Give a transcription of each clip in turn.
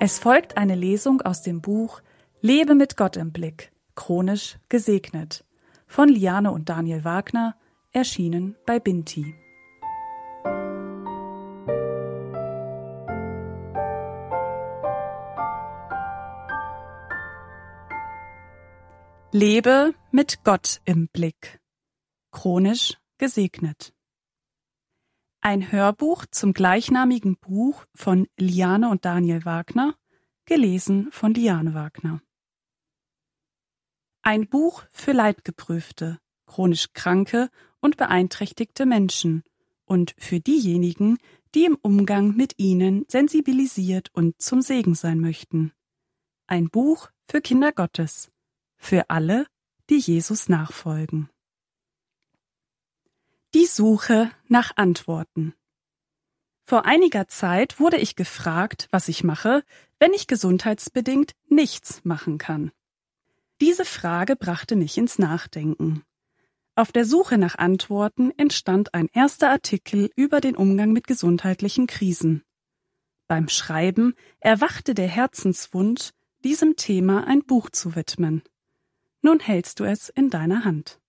Es folgt eine Lesung aus dem Buch Lebe mit Gott im Blick, chronisch gesegnet, von Liane und Daniel Wagner, erschienen bei Binti. Lebe mit Gott im Blick, chronisch gesegnet. Ein Hörbuch zum gleichnamigen Buch von Liane und Daniel Wagner, gelesen von Liane Wagner. Ein Buch für leidgeprüfte, chronisch kranke und beeinträchtigte Menschen und für diejenigen, die im Umgang mit ihnen sensibilisiert und zum Segen sein möchten. Ein Buch für Kinder Gottes, für alle, die Jesus nachfolgen. Die Suche nach Antworten. Vor einiger Zeit wurde ich gefragt, was ich mache, wenn ich gesundheitsbedingt nichts machen kann. Diese Frage brachte mich ins Nachdenken. Auf der Suche nach Antworten entstand ein erster Artikel über den Umgang mit gesundheitlichen Krisen. Beim Schreiben erwachte der Herzenswunsch, diesem Thema ein Buch zu widmen. Nun hältst du es in deiner Hand.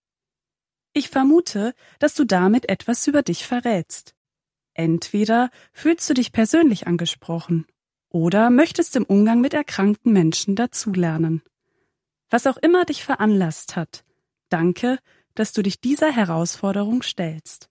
Ich vermute, dass du damit etwas über dich verrätst. Entweder fühlst du dich persönlich angesprochen oder möchtest im Umgang mit erkrankten Menschen dazulernen. Was auch immer dich veranlasst hat, danke, dass du dich dieser Herausforderung stellst.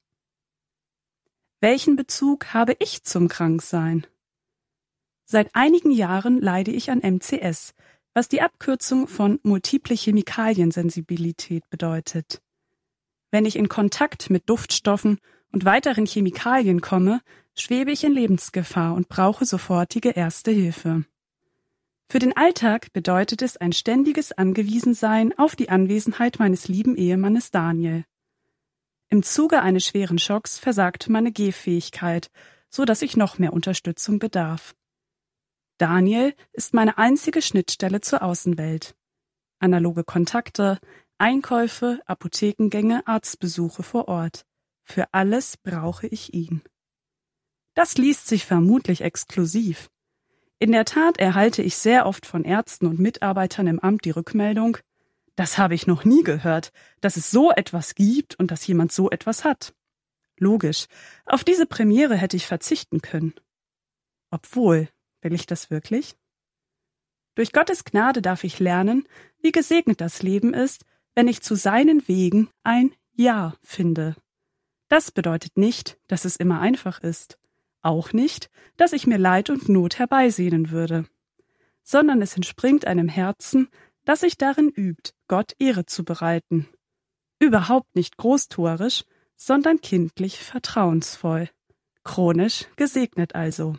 Welchen Bezug habe ich zum Kranksein? Seit einigen Jahren leide ich an MCS, was die Abkürzung von multiple Chemikaliensensibilität bedeutet. Wenn ich in Kontakt mit Duftstoffen und weiteren Chemikalien komme, schwebe ich in Lebensgefahr und brauche sofortige erste Hilfe. Für den Alltag bedeutet es ein ständiges Angewiesensein auf die Anwesenheit meines lieben Ehemannes Daniel. Im Zuge eines schweren Schocks versagte meine Gehfähigkeit, so dass ich noch mehr Unterstützung bedarf. Daniel ist meine einzige Schnittstelle zur Außenwelt. Analoge Kontakte, Einkäufe, Apothekengänge, Arztbesuche vor Ort. Für alles brauche ich ihn. Das liest sich vermutlich exklusiv. In der Tat erhalte ich sehr oft von Ärzten und Mitarbeitern im Amt die Rückmeldung, das habe ich noch nie gehört, dass es so etwas gibt und dass jemand so etwas hat. Logisch, auf diese Premiere hätte ich verzichten können. Obwohl, will ich das wirklich? Durch Gottes Gnade darf ich lernen, wie gesegnet das Leben ist, wenn ich zu seinen Wegen ein Ja finde. Das bedeutet nicht, dass es immer einfach ist. Auch nicht, dass ich mir Leid und Not herbeisehnen würde. Sondern es entspringt einem Herzen, das sich darin übt, Gott Ehre zu bereiten. Überhaupt nicht großtuerisch, sondern kindlich vertrauensvoll. Chronisch gesegnet also.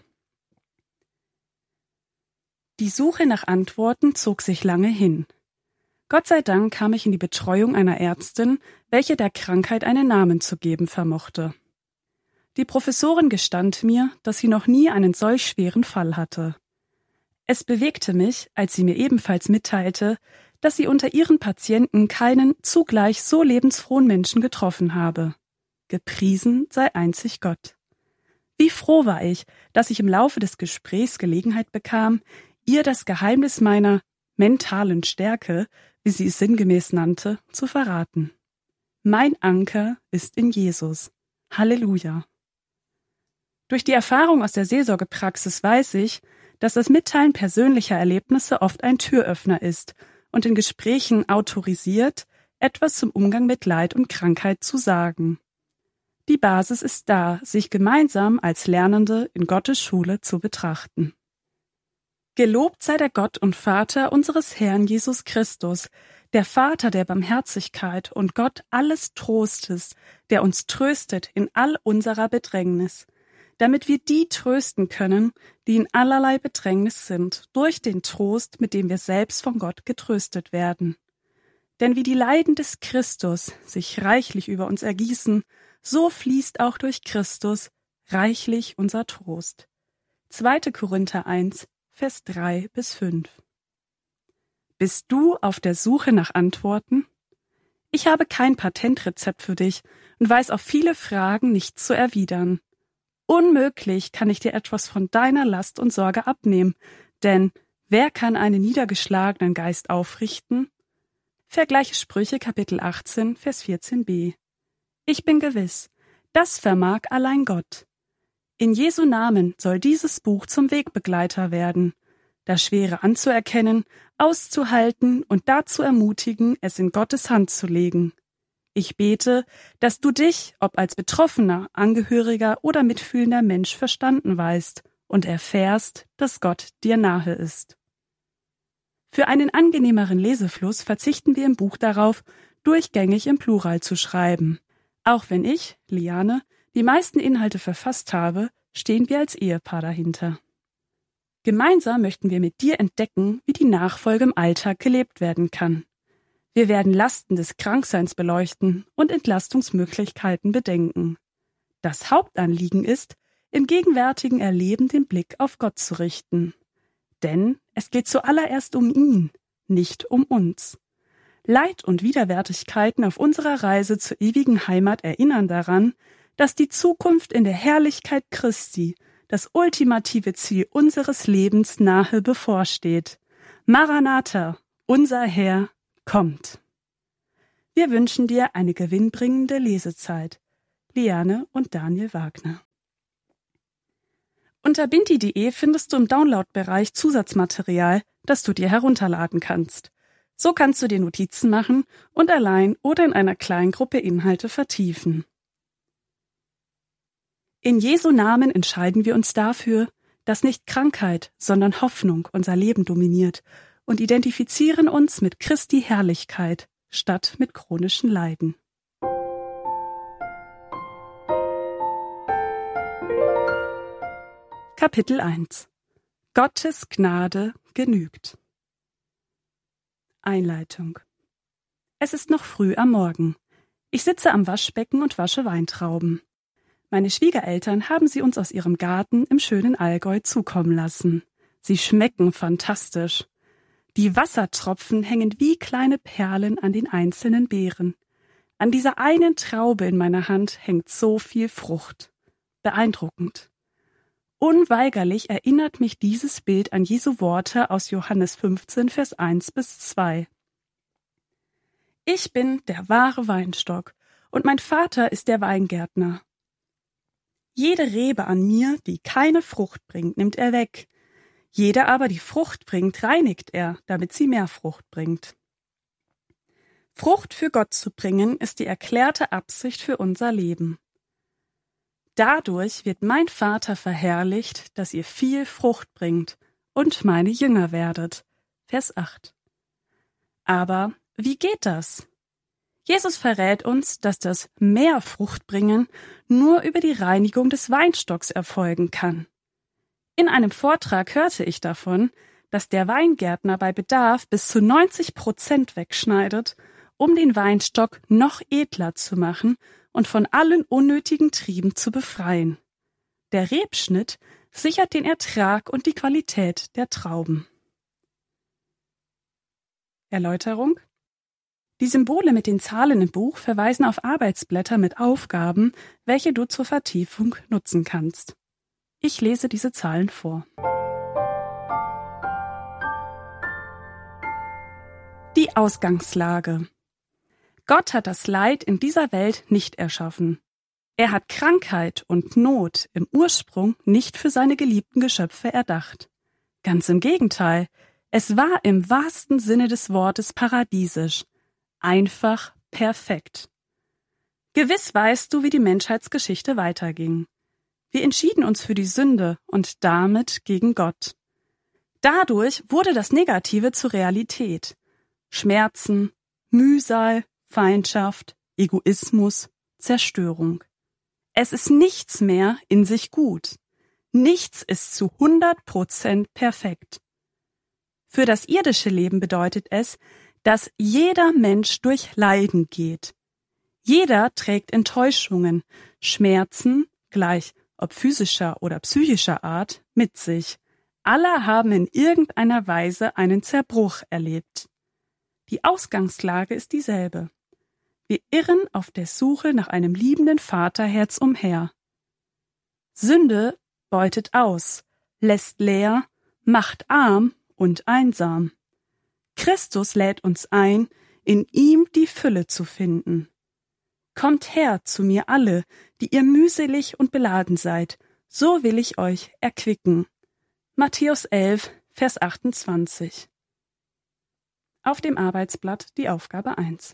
Die Suche nach Antworten zog sich lange hin. Gott sei Dank kam ich in die Betreuung einer Ärztin, welche der Krankheit einen Namen zu geben vermochte. Die Professorin gestand mir, dass sie noch nie einen solch schweren Fall hatte. Es bewegte mich, als sie mir ebenfalls mitteilte, dass sie unter ihren Patienten keinen zugleich so lebensfrohen Menschen getroffen habe. Gepriesen sei einzig Gott. Wie froh war ich, dass ich im Laufe des Gesprächs Gelegenheit bekam, ihr das Geheimnis meiner mentalen Stärke, wie sie es sinngemäß nannte, zu verraten. Mein Anker ist in Jesus. Halleluja. Durch die Erfahrung aus der Seelsorgepraxis weiß ich, dass das Mitteilen persönlicher Erlebnisse oft ein Türöffner ist und in Gesprächen autorisiert, etwas zum Umgang mit Leid und Krankheit zu sagen. Die Basis ist da, sich gemeinsam als Lernende in Gottes Schule zu betrachten. Gelobt sei der Gott und Vater unseres Herrn Jesus Christus, der Vater der Barmherzigkeit und Gott alles Trostes, der uns tröstet in all unserer Bedrängnis, damit wir die trösten können, die in allerlei Bedrängnis sind, durch den Trost, mit dem wir selbst von Gott getröstet werden. Denn wie die Leiden des Christus sich reichlich über uns ergießen, so fließt auch durch Christus reichlich unser Trost. 2. Korinther 1, Vers 3-5. Bist du auf der Suche nach Antworten? Ich habe kein Patentrezept für dich und weiß auf viele Fragen nicht zu erwidern. Unmöglich kann ich dir etwas von deiner Last und Sorge abnehmen, denn wer kann einen niedergeschlagenen Geist aufrichten? Vergleiche Sprüche Kapitel 18, Vers 14b. Ich bin gewiss, das vermag allein Gott. In Jesu Namen soll dieses Buch zum Wegbegleiter werden, das Schwere anzuerkennen, auszuhalten und dazu ermutigen, es in Gottes Hand zu legen. Ich bete, dass du dich, ob als Betroffener, Angehöriger oder mitfühlender Mensch verstanden weißt und erfährst, dass Gott dir nahe ist. Für einen angenehmeren Lesefluss verzichten wir im Buch darauf, durchgängig im Plural zu schreiben. Auch wenn ich, Liane, die meisten Inhalte verfasst habe, stehen wir als Ehepaar dahinter. Gemeinsam möchten wir mit dir entdecken, wie die Nachfolge im Alltag gelebt werden kann. Wir werden Lasten des Krankseins beleuchten und Entlastungsmöglichkeiten bedenken. Das Hauptanliegen ist, im gegenwärtigen Erleben den Blick auf Gott zu richten. Denn es geht zuallererst um ihn, nicht um uns. Leid und Widerwärtigkeiten auf unserer Reise zur ewigen Heimat erinnern daran, dass die Zukunft in der Herrlichkeit Christi, das ultimative Ziel unseres Lebens, nahe bevorsteht. Maranatha, unser Herr, kommt. Wir wünschen dir eine gewinnbringende Lesezeit. Liane und Daniel Wagner. Unter binti.de findest du im Download-Bereich Zusatzmaterial, das du dir herunterladen kannst. So kannst du dir Notizen machen und allein oder in einer kleinen Gruppe Inhalte vertiefen. In Jesu Namen entscheiden wir uns dafür, dass nicht Krankheit, sondern Hoffnung unser Leben dominiert und identifizieren uns mit Christi Herrlichkeit statt mit chronischen Leiden. Kapitel 1 Gottes Gnade genügt. Einleitung. Es ist noch früh am Morgen. Ich sitze am Waschbecken und wasche Weintrauben. Meine Schwiegereltern haben sie uns aus ihrem Garten im schönen Allgäu zukommen lassen. Sie schmecken fantastisch. Die Wassertropfen hängen wie kleine Perlen an den einzelnen Beeren. An dieser einen Traube in meiner Hand hängt so viel Frucht. Beeindruckend. Unweigerlich erinnert mich dieses Bild an Jesu Worte aus Johannes 15, Vers 1 bis 2. Ich bin der wahre Weinstock und mein Vater ist der Weingärtner. Jede Rebe an mir, die keine Frucht bringt, nimmt er weg. Jede aber, die Frucht bringt, reinigt er, damit sie mehr Frucht bringt. Frucht für Gott zu bringen, ist die erklärte Absicht für unser Leben. Dadurch wird mein Vater verherrlicht, dass ihr viel Frucht bringt und meine Jünger werdet. Vers 8. Aber wie geht das? Jesus verrät uns, dass das mehr Frucht bringen nur über die Reinigung des Weinstocks erfolgen kann. In einem Vortrag hörte ich davon, dass der Weingärtner bei Bedarf bis zu 90% wegschneidet, um den Weinstock noch edler zu machen und von allen unnötigen Trieben zu befreien. Der Rebschnitt sichert den Ertrag und die Qualität der Trauben. Erläuterung: Die Symbole mit den Zahlen im Buch verweisen auf Arbeitsblätter mit Aufgaben, welche du zur Vertiefung nutzen kannst. Ich lese diese Zahlen vor. Die Ausgangslage. Gott hat das Leid in dieser Welt nicht erschaffen. Er hat Krankheit und Not im Ursprung nicht für seine geliebten Geschöpfe erdacht. Ganz im Gegenteil, es war im wahrsten Sinne des Wortes paradiesisch. Einfach perfekt. Gewiss weißt du, wie die Menschheitsgeschichte weiterging. Wir entschieden uns für die Sünde und damit gegen Gott. Dadurch wurde das Negative zur Realität. Schmerzen, Mühsal, Feindschaft, Egoismus, Zerstörung. Es ist nichts mehr in sich gut. Nichts ist zu 100% perfekt. Für das irdische Leben bedeutet es, dass jeder Mensch durch Leiden geht. Jeder trägt Enttäuschungen, Schmerzen, gleich ob physischer oder psychischer Art, mit sich. Alle haben in irgendeiner Weise einen Zerbruch erlebt. Die Ausgangslage ist dieselbe. Wir irren auf der Suche nach einem liebenden Vaterherz umher. Sünde beutet aus, lässt leer, macht arm und einsam. Christus lädt uns ein, in ihm die Fülle zu finden. Kommt her zu mir alle, die ihr mühselig und beladen seid, so will ich euch erquicken. Matthäus 11, Vers 28. Auf dem Arbeitsblatt die Aufgabe 1.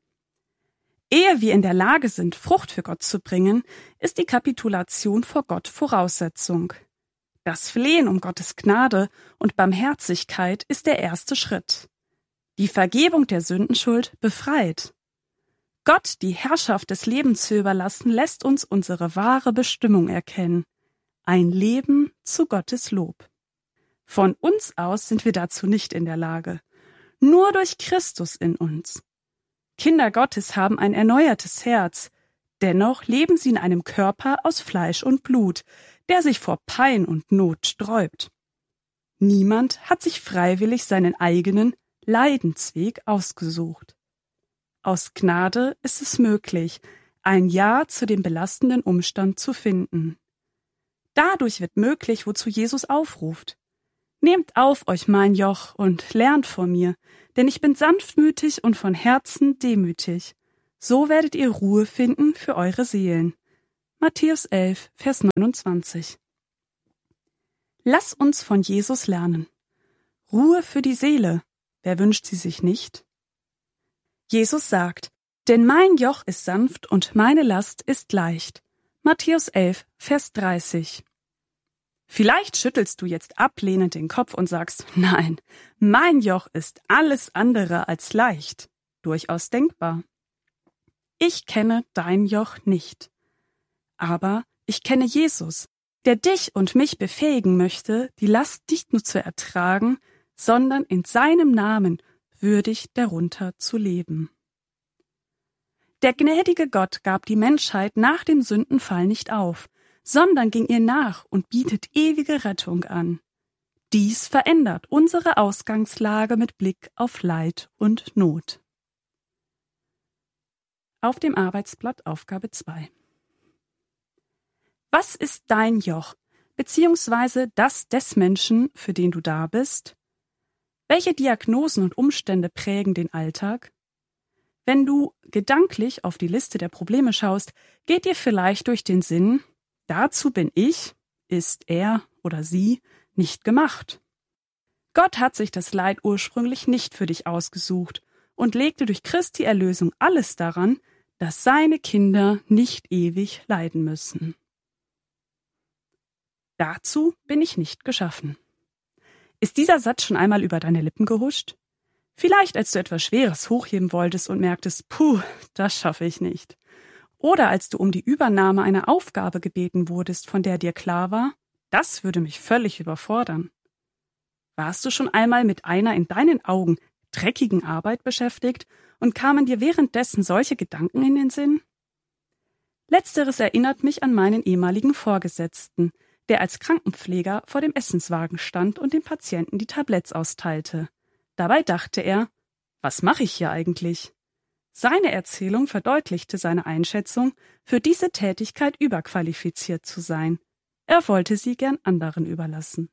Ehe wir in der Lage sind, Frucht für Gott zu bringen, ist die Kapitulation vor Gott Voraussetzung. Das Flehen um Gottes Gnade und Barmherzigkeit ist der erste Schritt. Die Vergebung der Sündenschuld befreit. Gott die Herrschaft des Lebens zu überlassen, lässt uns unsere wahre Bestimmung erkennen. Ein Leben zu Gottes Lob. Von uns aus sind wir dazu nicht in der Lage. Nur durch Christus in uns. Kinder Gottes haben ein erneuertes Herz. Dennoch leben sie in einem Körper aus Fleisch und Blut, der sich vor Pein und Not sträubt. Niemand hat sich freiwillig seinen eigenen Leidensweg ausgesucht. Aus Gnade ist es möglich, ein Ja zu dem belastenden Umstand zu finden. Dadurch wird möglich, wozu Jesus aufruft. Nehmt auf euch mein Joch und lernt von mir, denn ich bin sanftmütig und von Herzen demütig. So werdet ihr Ruhe finden für eure Seelen. Matthäus 11, Vers 29. Lass uns von Jesus lernen. Ruhe für die Seele. Wer wünscht sie sich nicht? Jesus sagt, denn mein Joch ist sanft und meine Last ist leicht. Matthäus 11, Vers 30. Vielleicht schüttelst du jetzt ablehnend den Kopf und sagst, nein, mein Joch ist alles andere als leicht. Durchaus denkbar. Ich kenne dein Joch nicht. Aber ich kenne Jesus, der dich und mich befähigen möchte, die Last nicht nur zu ertragen, sondern in seinem Namen würdig darunter zu leben. Der gnädige Gott gab die Menschheit nach dem Sündenfall nicht auf, sondern ging ihr nach und bietet ewige Rettung an. Dies verändert unsere Ausgangslage mit Blick auf Leid und Not. Auf dem Arbeitsblatt Aufgabe 2. Was ist dein Joch, beziehungsweise das des Menschen, für den du da bist? Welche Diagnosen und Umstände prägen den Alltag? Wenn du gedanklich auf die Liste der Probleme schaust, geht dir vielleicht durch den Sinn, dazu bin ich, ist er oder sie, nicht gemacht. Gott hat sich das Leid ursprünglich nicht für dich ausgesucht und legte durch Christi Erlösung alles daran, dass seine Kinder nicht ewig leiden müssen. Dazu bin ich nicht geschaffen. Ist dieser Satz schon einmal über deine Lippen gehuscht? Vielleicht, als du etwas Schweres hochheben wolltest und merktest, das schaffe ich nicht. Oder als du um die Übernahme einer Aufgabe gebeten wurdest, von der dir klar war, das würde mich völlig überfordern. Warst du schon einmal mit einer in deinen Augen dreckigen Arbeit beschäftigt und kamen dir währenddessen solche Gedanken in den Sinn? Letzteres erinnert mich an meinen ehemaligen Vorgesetzten, der als Krankenpfleger vor dem Essenswagen stand und dem Patienten die Tabletts austeilte. Dabei dachte er, was mache ich hier eigentlich? Seine Erzählung verdeutlichte seine Einschätzung, für diese Tätigkeit überqualifiziert zu sein. Er wollte sie gern anderen überlassen.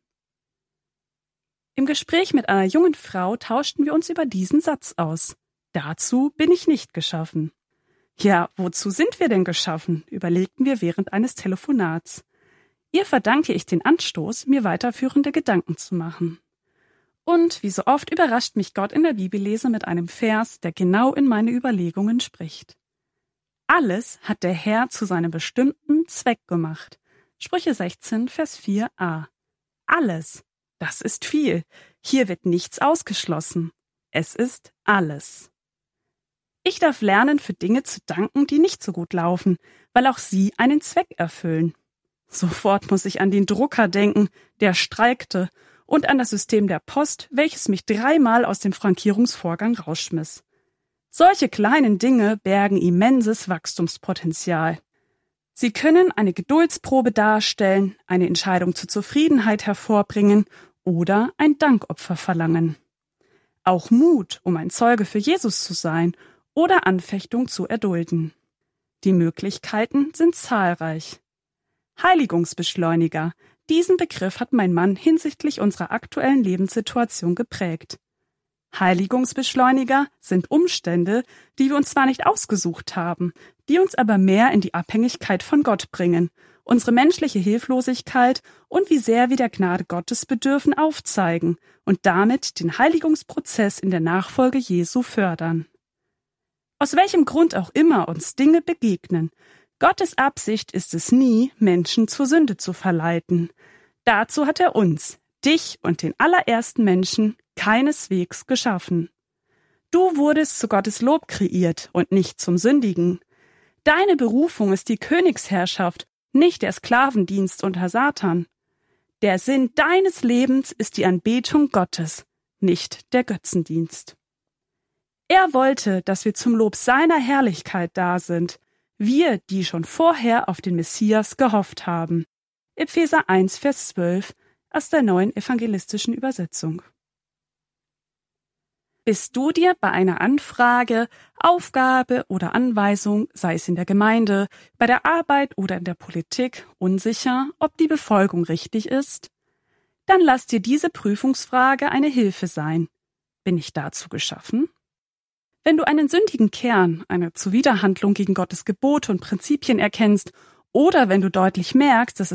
Im Gespräch mit einer jungen Frau tauschten wir uns über diesen Satz aus. Dazu bin ich nicht geschaffen. Ja, wozu sind wir denn geschaffen? Überlegten wir während eines Telefonats. Ihr verdanke ich den Anstoß, mir weiterführende Gedanken zu machen. Und wie so oft überrascht mich Gott in der Bibellese mit einem Vers, der genau in meine Überlegungen spricht. Alles hat der Herr zu seinem bestimmten Zweck gemacht. Sprüche 16, Vers 4a. Alles, das ist viel. Hier wird nichts ausgeschlossen. Es ist alles. Ich darf lernen, für Dinge zu danken, die nicht so gut laufen, weil auch sie einen Zweck erfüllen. Sofort muss ich an den Drucker denken, der streikte, und an das System der Post, welches mich 3-mal aus dem Frankierungsvorgang rausschmiss. Solche kleinen Dinge bergen immenses Wachstumspotenzial. Sie können eine Geduldsprobe darstellen, eine Entscheidung zur Zufriedenheit hervorbringen oder ein Dankopfer verlangen. Auch Mut, um ein Zeuge für Jesus zu sein oder Anfechtung zu erdulden. Die Möglichkeiten sind zahlreich. Heiligungsbeschleuniger. Diesen Begriff hat mein Mann hinsichtlich unserer aktuellen Lebenssituation geprägt. Heiligungsbeschleuniger sind Umstände, die wir uns zwar nicht ausgesucht haben, die uns aber mehr in die Abhängigkeit von Gott bringen, unsere menschliche Hilflosigkeit und wie sehr wir der Gnade Gottes bedürfen aufzeigen und damit den Heiligungsprozess in der Nachfolge Jesu fördern. Aus welchem Grund auch immer uns Dinge begegnen, Gottes Absicht ist es nie, Menschen zur Sünde zu verleiten. Dazu hat er uns, dich und den allerersten Menschen, keineswegs geschaffen. Du wurdest zu Gottes Lob kreiert und nicht zum Sündigen. Deine Berufung ist die Königsherrschaft, nicht der Sklavendienst unter Satan. Der Sinn deines Lebens ist die Anbetung Gottes, nicht der Götzendienst. Er wollte, dass wir zum Lob seiner Herrlichkeit da sind, wir, die schon vorher auf den Messias gehofft haben. Epheser 1, Vers 12 aus der Neuen Evangelistischen Übersetzung. Bist du dir bei einer Anfrage, Aufgabe oder Anweisung, sei es in der Gemeinde, bei der Arbeit oder in der Politik, unsicher, ob die Befolgung richtig ist? Dann lass dir diese Prüfungsfrage eine Hilfe sein. Bin ich dazu geschaffen? Wenn du einen sündigen Kern, eine Zuwiderhandlung gegen Gottes Gebote und Prinzipien erkennst, oder wenn du deutlich merkst, dass